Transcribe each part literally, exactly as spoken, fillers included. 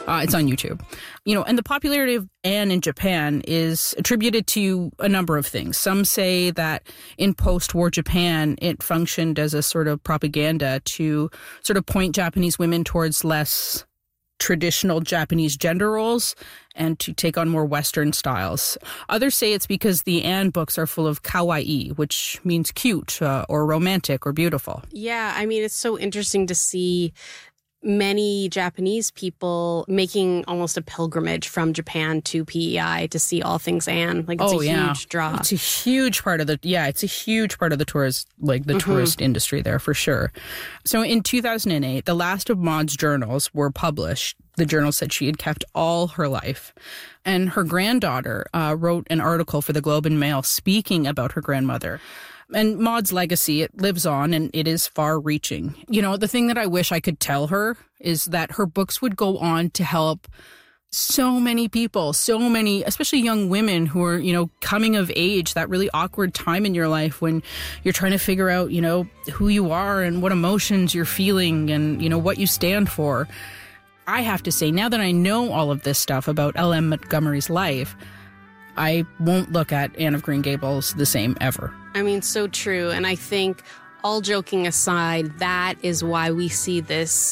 Uh, it's on YouTube. You know, and the popularity of Anne in Japan is attributed to a number of things. Some say that in post-war Japan, it functioned as a sort of propaganda to sort of point Japanese women towards less traditional Japanese gender roles and to take on more Western styles. Others say it's because the Anne books are full of kawaii, which means cute uh, or romantic or beautiful. Yeah, I mean, it's so interesting to see many Japanese people making almost a pilgrimage from Japan to P E I to see all things Anne. Like, it's oh, a yeah. huge draw. It's a huge part of the, yeah, it's a huge part of the tourist, like the mm-hmm. tourist industry there for sure. So in two thousand eight, the last of Maud's journals were published. The journal said she had kept all her life. And her granddaughter uh, wrote an article for the Globe and Mail speaking about her grandmother. And Maud's legacy, it lives on and it is far-reaching. You know, the thing that I wish I could tell her is that her books would go on to help so many people, so many, especially young women who are, you know, coming of age, that really awkward time in your life when you're trying to figure out, you know, who you are and what emotions you're feeling and, you know, what you stand for. I have to say, now that I know all of this stuff about L M. Montgomery's life, I won't look at Anne of Green Gables the same ever. I mean, so true. And I think, all joking aside, that is why we see this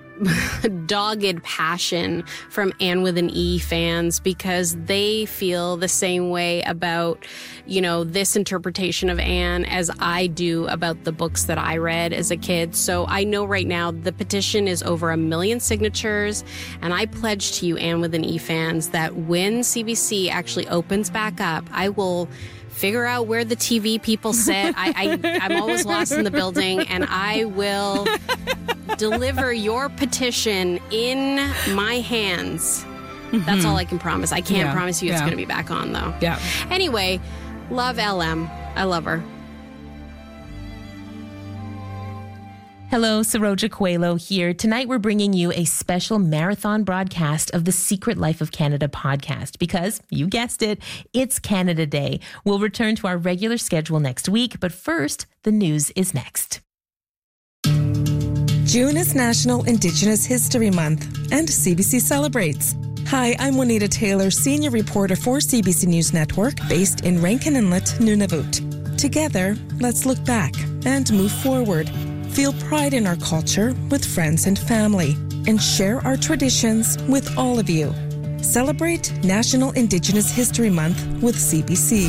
dogged passion from Anne with an E fans, because they feel the same way about, you know, this interpretation of Anne as I do about the books that I read as a kid. So I know right now the petition is over a million signatures, and I pledge to you, Anne with an E fans, that when C B C actually opens back up, I will figure out where the T V people sit. I, I, I'm always lost in the building, and I will deliver your petition in my hands. Mm-hmm. That's all I can promise. I can't yeah, promise you it's yeah. going to be back on, though. Yeah. Anyway, love L M. I love her. Hello, Saroja Coelho here. Tonight we're bringing you a special marathon broadcast of the Secret Life of Canada podcast because, you guessed it, it's Canada Day. We'll return to our regular schedule next week, but first, the news is next. June is National Indigenous History Month, and C B C celebrates. Hi, I'm Juanita Taylor, senior reporter for C B C News Network, based in Rankin Inlet, Nunavut. Together, let's look back and move forward. Feel pride in our culture with friends and family, and share our traditions with all of you. Celebrate National Indigenous History Month with C B C.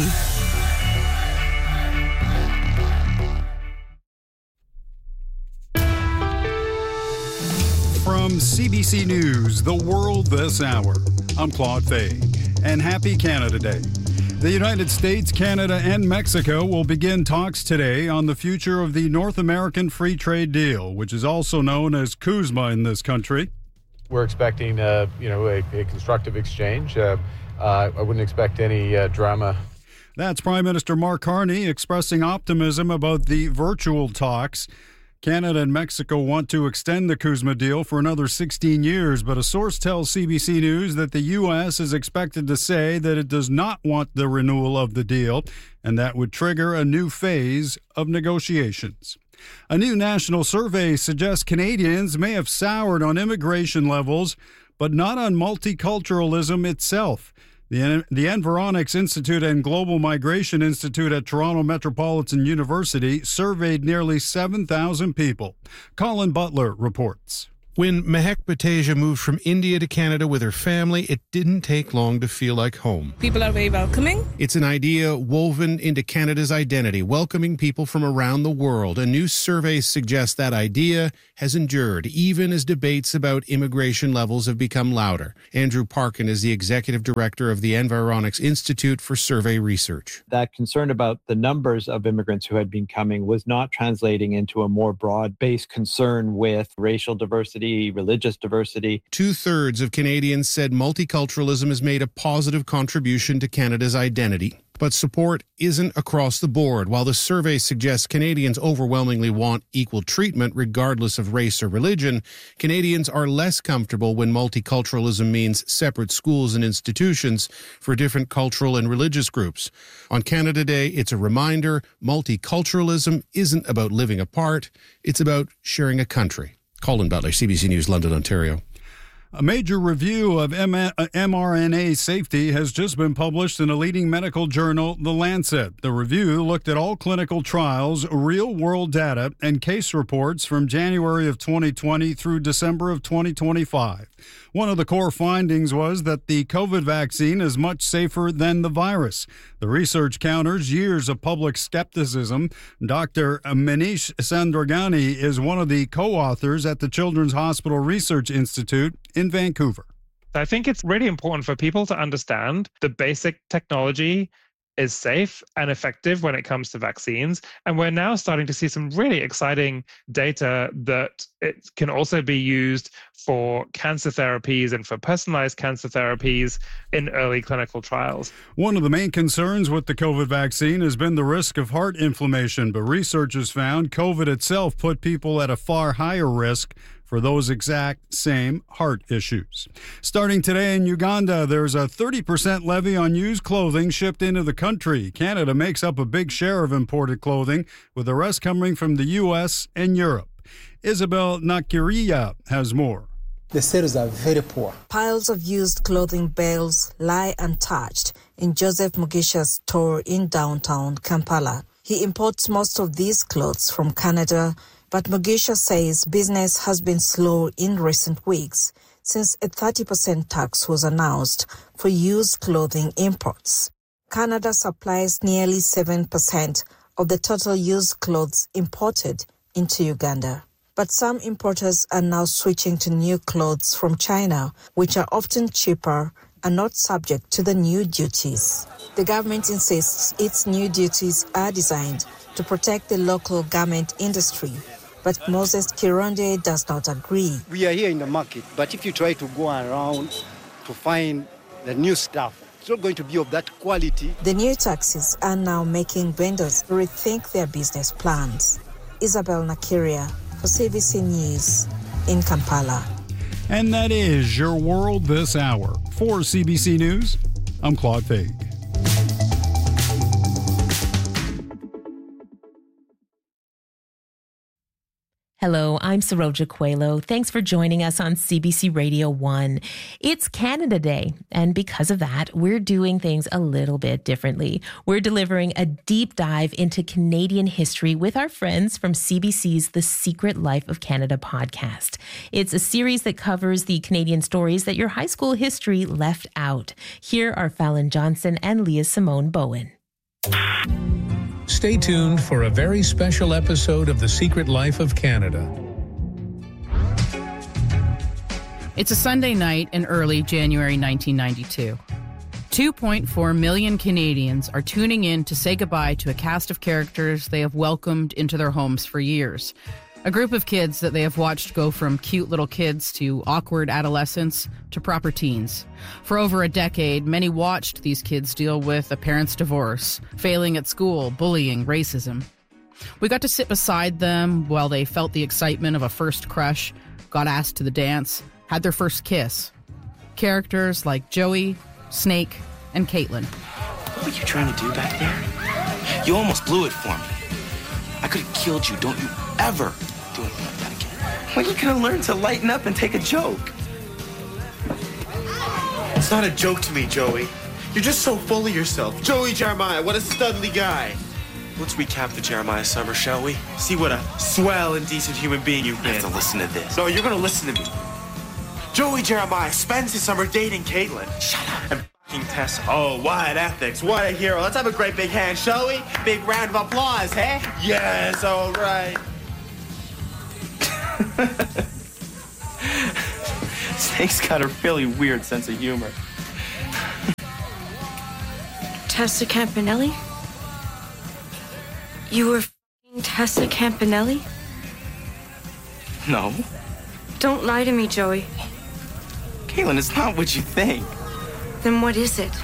From C B C News, The World This Hour, I'm Claude Fay, and happy Canada Day. The United States, Canada, and Mexico will begin talks today on the future of the North American Free Trade Deal, which is also known as CUSMA in this country. We're expecting, uh, you know, a, a constructive exchange. Uh, uh, I wouldn't expect any uh, drama. That's Prime Minister Mark Carney expressing optimism about the virtual talks. Canada and Mexico want to extend the CUSMA deal for another sixteen years, but a source tells C B C News that the U S is expected to say that it does not want the renewal of the deal, and that would trigger a new phase of negotiations. A new national survey suggests Canadians may have soured on immigration levels, but not on multiculturalism itself. The, the Environics Institute and Global Migration Institute at Toronto Metropolitan University surveyed nearly seven thousand people. Colin Butler reports. When Mehek Bateja moved from India to Canada with her family, it didn't take long to feel like home. People are very welcoming. It's an idea woven into Canada's identity, welcoming people from around the world. A new survey suggests that idea has endured, even as debates about immigration levels have become louder. Andrew Parkin is the executive director of the Environics Institute for Survey Research. That concern about the numbers of immigrants who had been coming was not translating into a more broad-based concern with racial diversity, religious diversity. Two-thirds of Canadians said multiculturalism has made a positive contribution to Canada's identity. But support isn't across the board. While the survey suggests Canadians overwhelmingly want equal treatment regardless of race or religion, Canadians are less comfortable when multiculturalism means separate schools and institutions for different cultural and religious groups. On Canada Day, it's a reminder multiculturalism isn't about living apart, it's about sharing a country. Colin Butler, C B C News, London, Ontario. A major review of mRNA safety has just been published in a leading medical journal, The Lancet. The review looked at all clinical trials, real-world data, and case reports from January of twenty twenty through December of twenty twenty-five. One of the core findings was that the COVID vaccine is much safer than the virus. The research counters years of public skepticism. Doctor Manish Sandragani is one of the co-authors at the Children's Hospital Research Institute in Vancouver. I think it's really important for people to understand the basic technology is safe and effective when it comes to vaccines. And we're now starting to see some really exciting data that it can also be used for cancer therapies and for personalized cancer therapies in early clinical trials. One of the main concerns with the COVID vaccine has been the risk of heart inflammation, but researchers found COVID itself put people at a far higher risk for those exact same heart issues. Starting today in Uganda, there's a thirty percent levy on used clothing shipped into the country. Canada makes up a big share of imported clothing, with the rest coming from the U S and Europe. Isabel Nakiriya has more. The sales are very poor. Piles of used clothing bales lie untouched in Joseph Mugisha's store in downtown Kampala. He imports most of these clothes from Canada, but Mugisha says business has been slow in recent weeks since a thirty percent tax was announced for used clothing imports. Canada supplies nearly seven percent of the total used clothes imported into Uganda. But some importers are now switching to new clothes from China, which are often cheaper and not subject to the new duties. The government insists its new duties are designed to protect the local garment industry. But Moses Kironde does not agree. We are here in the market, but if you try to go around to find the new stuff, it's not going to be of that quality. The new taxes are now making vendors rethink their business plans. Isabel Nakiria for C B C News in Kampala. And that is your world this hour. For C B C News, I'm Claude Faig. Hello, I'm Saroja Coelho. Thanks for joining us on C B C Radio one. It's Canada Day, and because of that, we're doing things a little bit differently. We're delivering a deep dive into Canadian history with our friends from C B C's The Secret Life of Canada podcast. It's a series that covers the Canadian stories that your high school history left out. Here are Fallon Johnson and Leah Simone Bowen. Stay tuned for a very special episode of The Secret Life of Canada. It's a Sunday night in early January nineteen ninety-two. two point four million Canadians are tuning in to say goodbye to a cast of characters they have welcomed into their homes for years. A group of kids that they have watched go from cute little kids to awkward adolescents to proper teens. For over a decade, many watched these kids deal with a parent's divorce, failing at school, bullying, racism. We got to sit beside them while they felt the excitement of a first crush, got asked to the dance, had their first kiss. Characters like Joey, Snake, and Caitlin. What were you trying to do back there? You almost blew it for me. I could have killed you. Don't you ever do anything like that again. When are you gonna learn to lighten up and take a joke? It's not a joke to me, Joey. You're just so full of yourself. Joey Jeremiah, what a studly guy. Let's recap the Jeremiah summer, shall we? See what a swell and decent human being you've been. I have to listen to this. No, you're gonna listen to me. Joey Jeremiah spends his summer dating Caitlin. Shut up. And f***ing Tessa. Oh, what ethics. What a hero. Let's have a great big hand, shall we? Big round of applause, hey? Yes, all right. Snake's got a really weird sense of humor. Tessa Campanelli? You were f***ing Tessa Campanelli? No. Don't lie to me, Joey. Caitlin, it's not what you think. Then what is it?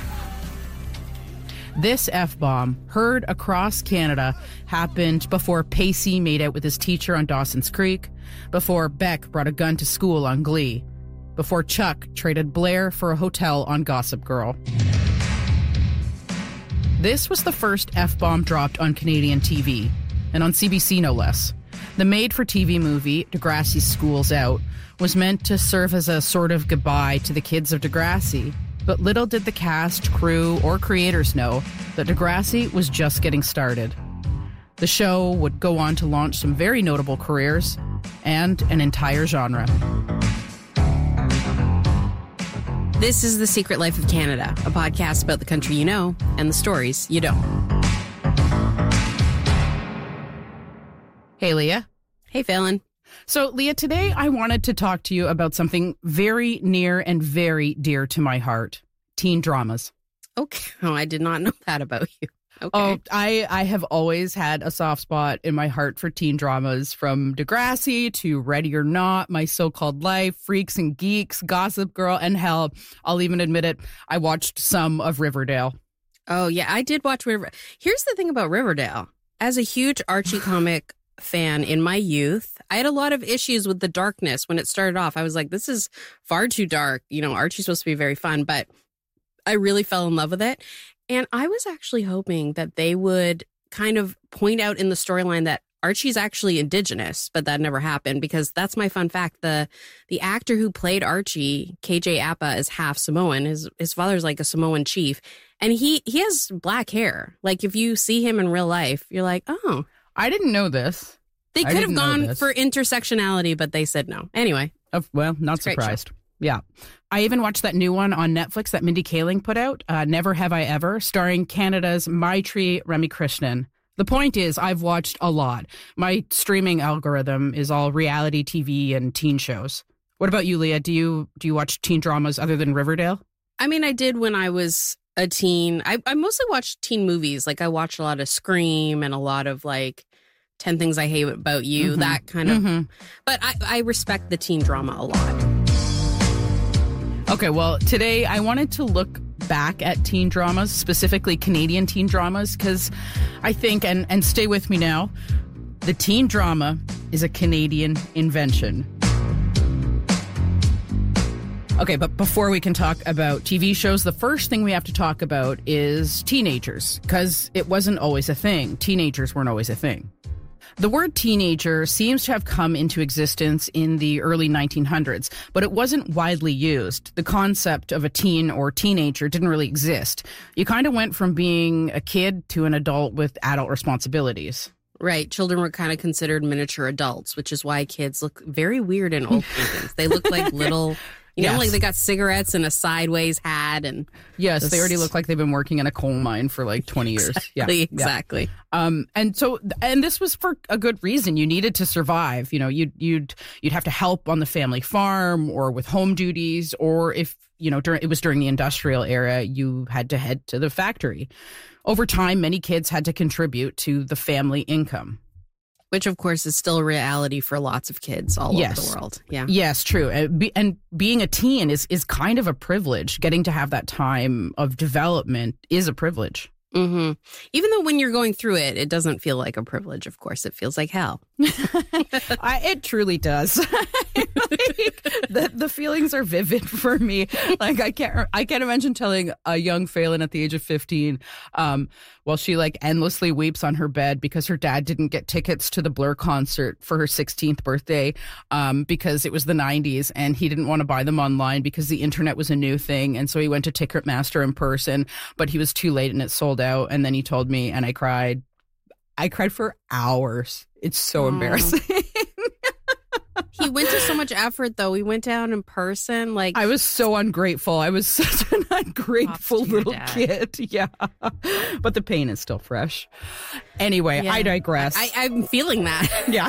This F-bomb, heard across Canada, happened before Pacey made out with his teacher on Dawson's Creek, before Beck brought a gun to school on Glee, before Chuck traded Blair for a hotel on Gossip Girl. This was the first F-bomb dropped on Canadian T V, and on C B C no less. The made-for-T V movie, Degrassi's School's Out, was meant to serve as a sort of goodbye to the kids of Degrassi. But little did the cast, crew, or creators know that Degrassi was just getting started. The show would go on to launch some very notable careers and an entire genre. This is The Secret Life of Canada, a podcast about the country you know and the stories you don't. Hey, Leah. Hey, Phelan. So, Leah, today I wanted to talk to you about something very near and very dear to my heart. Teen dramas. Okay. Oh, I did not know that about you. Okay. Oh, I, I have always had a soft spot in my heart for teen dramas, from Degrassi to Ready or Not, My So-Called Life, Freaks and Geeks, Gossip Girl, and hell, I'll even admit it, I watched some of Riverdale. Oh, yeah, I did watch Riverdale. Here's the thing about Riverdale. As a huge Archie comic fan in my youth, I had a lot of issues with the darkness when it started off. I was like, this is far too dark. You know, Archie's supposed to be very fun, but I really fell in love with it. And I was actually hoping that they would kind of point out in the storyline that Archie's actually Indigenous, but that never happened, because that's my fun fact. The the actor who played Archie, K J Apa, is half Samoan. His his father's like a Samoan chief. And he, he has black hair. Like, if you see him in real life, you're like, oh. I didn't know this. They I could have didn't know gone this. for intersectionality, but they said no. Anyway. Oh, well, not It's a great surprised. show. Yeah. I even watched that new one on Netflix that Mindy Kaling put out, uh, Never Have I Ever, starring Canada's Maitri Ramakrishnan. The point is, I've watched a lot. My streaming algorithm is all reality T V and teen shows. What about you, Leah? Do you do you watch teen dramas other than Riverdale? I mean, I did when I was a teen. I, I mostly watched teen movies. Like, I watched a lot of Scream and a lot of, like, ten Things I Hate About You, Mm-hmm. that kind of. Mm-hmm. But I, I respect the teen drama a lot. Okay, well, today I wanted to look back at teen dramas, specifically Canadian teen dramas, because I think, and, and stay with me now, the teen drama is a Canadian invention. Okay, but before we can talk about T V shows, the first thing we have to talk about is teenagers, because it wasn't always a thing. Teenagers weren't always a thing. The word teenager seems to have come into existence in the early nineteen hundreds, but it wasn't widely used. The concept of a teen or teenager didn't really exist. You kind of went from being a kid to an adult with adult responsibilities. Right. Children were kind of considered miniature adults, which is why kids look very weird in old paintings. They look like little... You know, Yes. like they got cigarettes and a sideways hat, and Yes, just- they already look like they've been working in a coal mine for like twenty years. Exactly, Yeah, exactly. Yeah. Um, and so, and this was for a good reason. You needed to survive. You know, you'd you'd you'd have to help on the family farm or with home duties, or if you know during it was during the industrial era, you had to head to the factory. Over time, many kids had to contribute to the family income. Which, of course, is still a reality for lots of kids all Yes. over the world. Yeah. Yes, true. And, be, and being a teen is is kind of a privilege. Getting to have that time of development is a privilege. Mm-hmm. Even though when you're going through it, it doesn't feel like a privilege, of course. It feels like hell. I, it truly does. Like, the the feelings are vivid for me. Like I can't I can't imagine telling a young Phelan at the age of fifteen, um, while she like endlessly weeps on her bed because her dad didn't get tickets to the Blur concert for her sixteenth birthday, um, because it was the nineties and he didn't want to buy them online because the internet was a new thing, and so he went to Ticketmaster in person, but he was too late and it sold out. And then he told me, and I cried. I cried for hours. It's so Oh. embarrassing. He went to so much effort, though. He went down in person. Like I was so ungrateful. I was such an ungrateful to your little dad. kid. Yeah. But the pain is still fresh. Anyway, Yeah. I digress. I, I'm feeling that. yeah.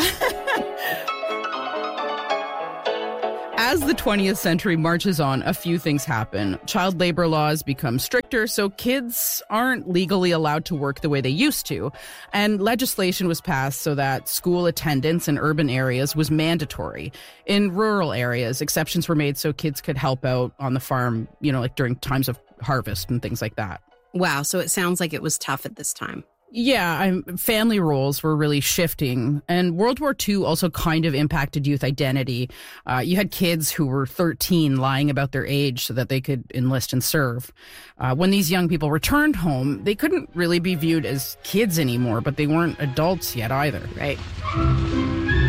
As the twentieth century marches on, a few things happen. Child labor laws become stricter, so kids aren't legally allowed to work the way they used to. And legislation was passed so that school attendance in urban areas was mandatory. In rural areas, exceptions were made so kids could help out on the farm, you know, like during times of harvest and things like that. Wow. So it sounds like it was tough at this time. Yeah, I'm, family roles were really shifting. And World War Two also kind of impacted youth identity. Uh, you had kids who were thirteen lying about their age so that they could enlist and serve. Uh, when these young people returned home, they couldn't really be viewed as kids anymore, but they weren't adults yet either. Right.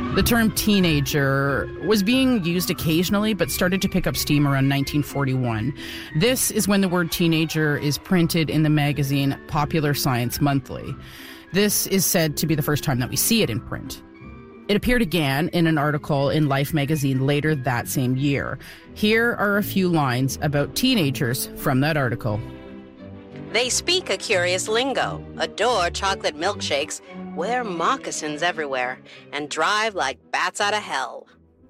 The term teenager was being used occasionally, but started to pick up steam around nineteen forty-one. This is when the word teenager is printed in the magazine Popular Science Monthly. This is said to be the first time that we see it in print. It appeared again in an article in Life magazine later that same year. Here are a few lines about teenagers from that article. They speak a curious lingo, adore chocolate milkshakes, wear moccasins everywhere, and drive like bats out of hell.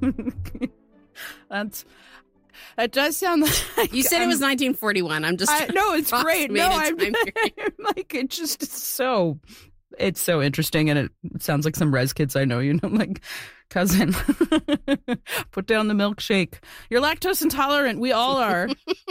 That's that does sound like you said I'm, it was nineteen forty-one. I'm just I, no, it's great. No, I'm, I'm like it just is so it's so interesting, and it sounds like some res kids I know. You know, like cousin, put down the milkshake. You're lactose intolerant. We all are.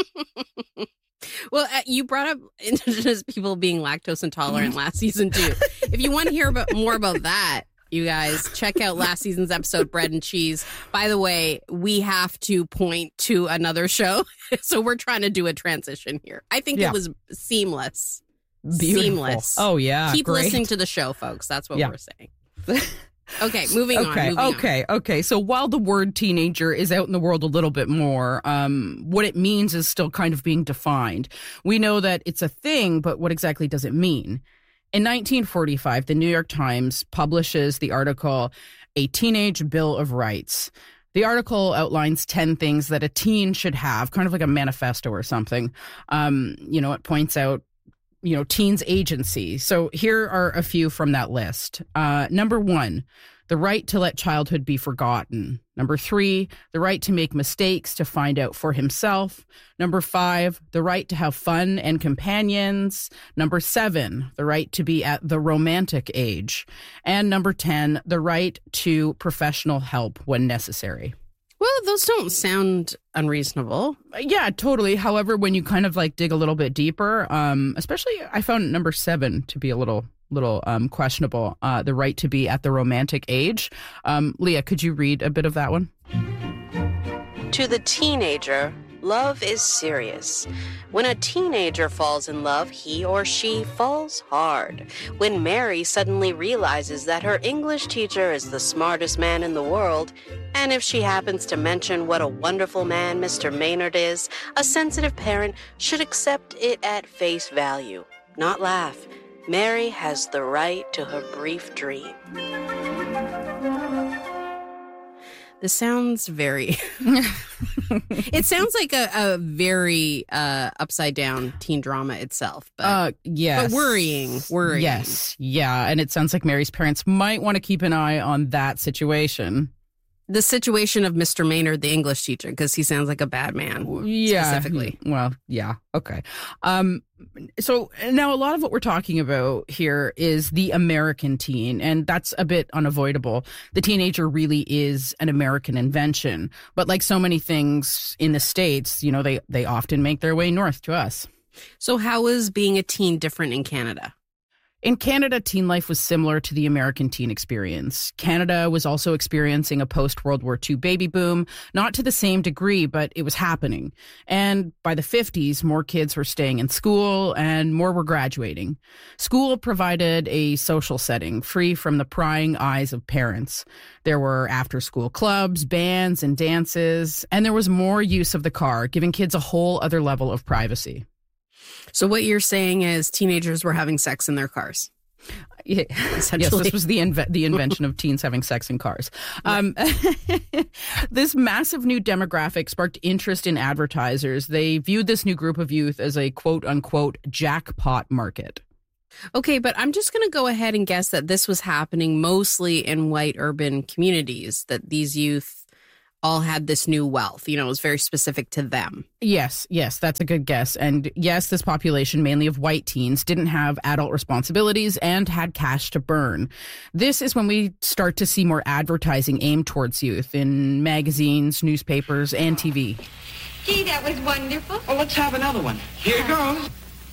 Well, uh, you brought up Indigenous people being lactose intolerant last season, too. If you want to hear about more about that, you guys, check out last season's episode, Bread and Cheese. By the way, we have to point to another show, so we're trying to do a transition here. I think yeah. it was seamless. Beautiful. Seamless. Oh, yeah. Keep great. listening to the show, folks. That's what yeah. we're saying. Okay, moving okay, on. Moving okay, on. okay. So while the word teenager is out in the world a little bit more, um, what it means is still kind of being defined. We know that it's a thing, but what exactly does it mean? In nineteen forty-five, the New York Times publishes the article, A Teenage Bill of Rights. The article outlines ten things that a teen should have, kind of like a manifesto or something. Um, you know, it points out you know, teens' agency. So here are a few from that list. Uh, number one, the right to let childhood be forgotten. Number three, the right to make mistakes, to find out for himself. Number five, the right to have fun and companions. Number seven, the right to be at the romantic age. And number ten, the right to professional help when necessary. Well, those don't sound unreasonable. Yeah, totally. However, when you kind of like dig a little bit deeper, um, especially I found number seven to be a little little um, questionable, uh, the right to be at the romantic age. Um, Leah, could you read a bit of that one? To the teenager, love is serious. When a teenager falls in love, he or she falls hard. When Mary suddenly realizes that her English teacher is the smartest man in the world, and if she happens to mention what a wonderful man Mister Maynard is, a sensitive parent should accept it at face value, not laugh. Mary has the right to her brief dream. This sounds very... It sounds like a, a very uh, upside-down teen drama itself. But, uh, yes. But worrying, worrying. Yes, yeah. And it sounds like Mary's parents might want to keep an eye on that situation. The situation of Mister Maynard, the English teacher, because he sounds like a bad man, yeah, specifically. Well, yeah, okay. Um, so now a lot of what we're talking about here is the American teen, and that's a bit unavoidable. The teenager really is an American invention, but like so many things in the States, you know, they, they often make their way north to us. So how is being a teen different in Canada? In Canada, teen life was similar to the American teen experience. Canada was also experiencing a post-World War Two baby boom, not to the same degree, but it was happening. And by the fifties, more kids were staying in school and more were graduating. School provided a social setting free from the prying eyes of parents. There were after-school clubs, bands, and dances, and there was more use of the car, giving kids a whole other level of privacy. So what you're saying is teenagers were having sex in their cars. Yeah, yes, this was the inve- the invention of teens having sex in cars. Um, this massive new demographic sparked interest in advertisers. They viewed this new group of youth as a quote-unquote jackpot market. Okay, but I'm just going to go ahead and guess that this was happening mostly in white urban communities, that these youth all had this new wealth. You know, it was very specific to them. Yes, yes, that's a good guess. And yes, this population, mainly of white teens, didn't have adult responsibilities and had cash to burn. This is when we start to see more advertising aimed towards youth in magazines, newspapers, and T V. Gee, that was wonderful. Well, let's have another one. Here goes.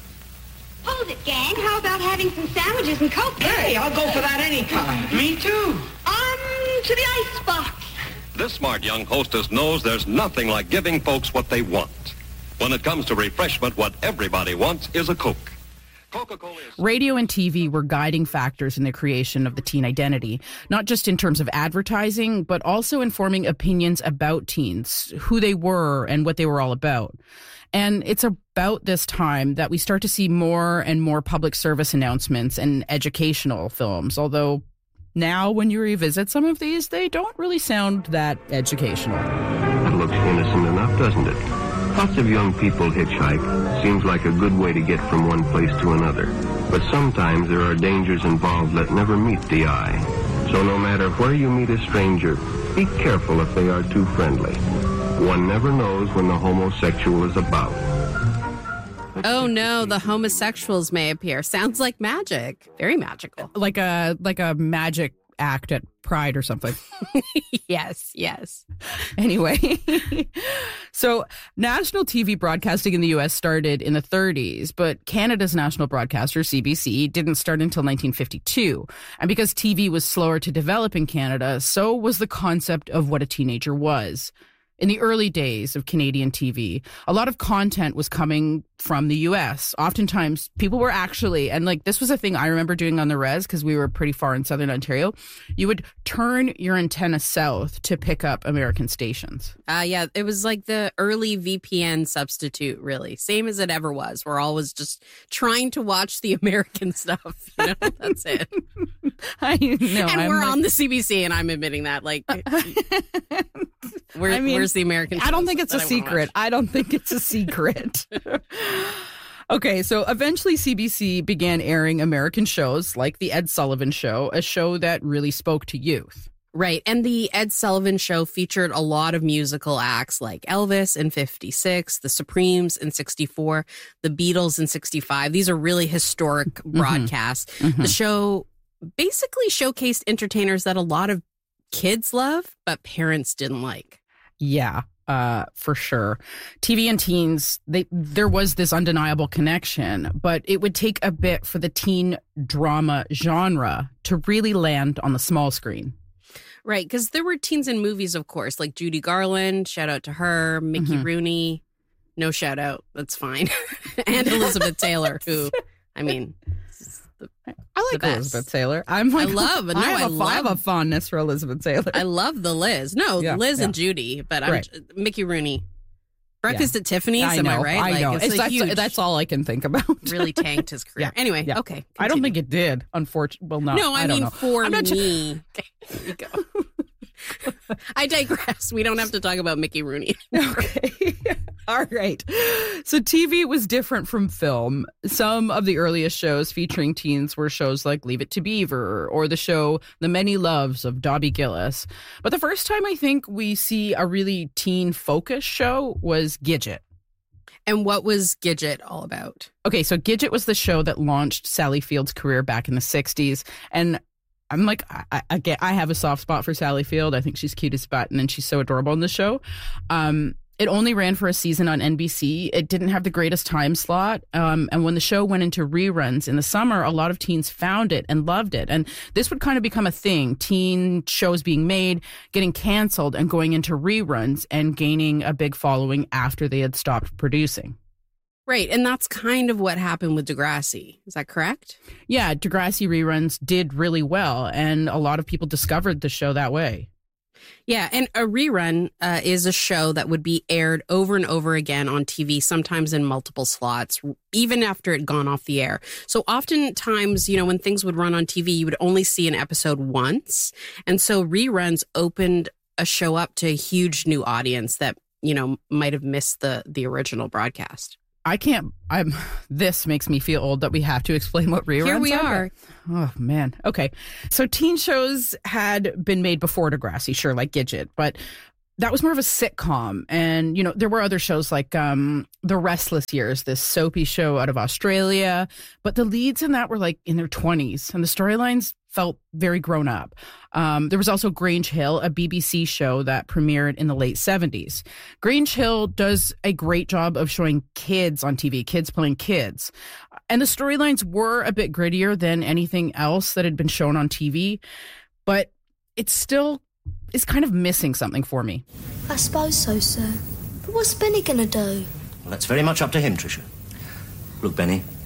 Hold it, gang. How about having some sandwiches and Coke? Hey, I'll go for that anytime. Me too. On to the icebox. This smart young hostess knows there's nothing like giving folks what they want. When it comes to refreshment, what everybody wants is a Coke. Radio and T V were guiding factors in the creation of the teen identity, not just in terms of advertising, but also informing opinions about teens, who they were and what they were all about. And it's about this time that we start to see more and more public service announcements and educational films, although now when you revisit some of these, they don't really sound that educational. That looks innocent enough, doesn't it? Lots of young people hitchhike. Seems like a good way to get from one place to another. But sometimes there are dangers involved that never meet the eye. So no matter where you meet a stranger, be careful if they are too friendly. One never knows when the homosexual is about. Oh no, the homosexuals may appear. Sounds like magic. Very magical. Like a like a magic act at Pride or something. Yes, yes. Anyway, so national T V broadcasting in the U S started in the thirties, but Canada's national broadcaster, C B C, didn't start until nineteen fifty-two. And because T V was slower to develop in Canada, so was the concept of what a teenager was. In the early days of Canadian T V, a lot of content was coming from the U S. Oftentimes, people were actually, and like this was a thing I remember doing on the res because we were pretty far in southern Ontario, you would turn your antenna south to pick up American stations. Uh, yeah, it was like the early V P N substitute, really. Same as it ever was. We're always just trying to watch the American stuff. You know, that's it. I know. And I'm we're like, on the C B C, and I'm admitting that. Like, where, I mean, where's the American I don't shows think it's that a I wanna secret. watch? I don't think it's a secret. Okay, so eventually C B C began airing American shows like The Ed Sullivan Show, a show that really spoke to youth. Right. And the Ed Sullivan Show featured a lot of musical acts like Elvis in fifty-six, the Supremes in sixty-four, the Beatles in sixty-five. These are really historic broadcasts. Mhm. The show basically showcased entertainers that a lot of kids love, but parents didn't like. Yeah, uh, for sure. T V and teens, they, there was this undeniable connection, but it would take a bit for the teen drama genre to really land on the small screen. Right, because there were teens in movies, of course, like Judy Garland, shout out to her, Mickey Mhm. Rooney, no shout out, that's fine, and Elizabeth Taylor, who, I mean, the, I like Elizabeth Taylor. I'm like, I love, no, I have, I a, I have a love, fondness for Elizabeth Taylor. I love the Liz. No, Yeah, Liz yeah. and Judy, but I'm Right. Mickey Rooney. Breakfast Yeah. at Tiffany's, I am know, I right? I Like, know. It's, It's- a that's, huge, that's all I can think about. really tanked his career. Yeah, Anyway, yeah. okay. I don't continue. think it did, unfortunately. Well, no. No, I, I don't mean know. for I'm not me. There you go. I digress. We don't have to talk about Mickey Rooney. Okay. All right. So T V was different from film. Some of the earliest shows featuring teens were shows like Leave It to Beaver or the show The Many Loves of Dobby Gillis. But the first time I think we see a really teen-focused show was Gidget. And what was Gidget all about? Okay, so Gidget was the show that launched Sally Field's career back in the sixties. And I'm like, I, I get, I have a soft spot for Sally Field. I think she's cute as a button and she's so adorable in the show. Um, it only ran for a season on N B C. It didn't have the greatest time slot. Um, and when the show went into reruns in the summer, a lot of teens found it and loved it. And this would kind of become a thing. Teen shows being made, getting canceled and going into reruns and gaining a big following after they had stopped producing. Right, and that's kind of what happened with Degrassi. Is that correct? Yeah, Degrassi reruns did really well, and a lot of people discovered the show that way. Yeah, and a rerun uh, is a show that would be aired over and over again on T V, sometimes in multiple slots, even after it had gone off the air. So oftentimes, you know, when things would run on T V, you would only see an episode once. And so reruns opened a show up to a huge new audience that, you know, might have missed the the original broadcast. I can't, I'm, this makes me feel old that we have to explain what reruns Here we are. Oh, man. Okay. So teen shows had been made before Degrassi, sure, like Gidget, but that was more of a sitcom. And, you know, there were other shows like um, The Restless Years, this soapy show out of Australia, but the leads in that were like in their twenties and the storylines felt very grown up. Um, there was also Grange Hill, a B B C show that premiered in the late seventies. Grange Hill does a great job of showing kids on T V, kids playing kids. And the storylines were a bit grittier than anything else that had been shown on T V, but it still is kind of missing something for me. I suppose so, sir. But what's Benny gonna do? Well, that's very much up to him, Tricia. Look, Benny,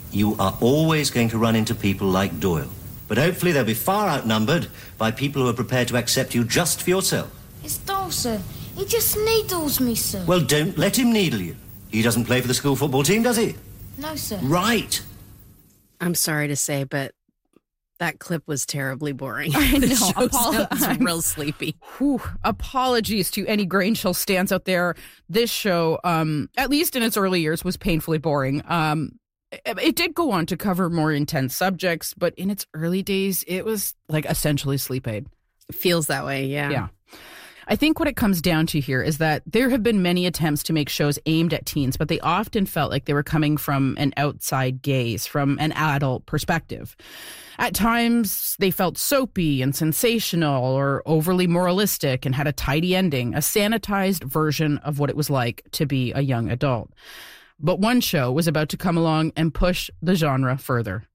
you are always going to run into people like Doyle. But hopefully they'll be far outnumbered by people who are prepared to accept you just for yourself. It's Doyle, sir. He just needles me, sir. Well, don't let him needle you. He doesn't play for the school football team, does he? No, sir. Right. I'm sorry to say, but that clip was terribly boring. I The know. show Apolo- sounds real sleepy. Whew. Apologies to any Grange Hill stands out there. This show, um, at least in its early years, was painfully boring. Um, it, it did go on to cover more intense subjects, but in its early days, it was like essentially Sleep Aid. It feels that way, yeah. Yeah. I think what it comes down to here is that there have been many attempts to make shows aimed at teens, but they often felt like they were coming from an outside gaze, from an adult perspective. At times, they felt soapy and sensational or overly moralistic and had a tidy ending, a sanitized version of what it was like to be a young adult. But one show was about to come along and push the genre further.